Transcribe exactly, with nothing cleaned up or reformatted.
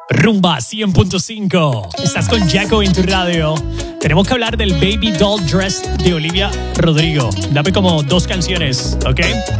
Rumba cien punto cinco. Estás con Jaco en tu radio. Tenemos que hablar del Baby Doll Dress de Olivia Rodrigo. Dame como dos canciones, ¿ok?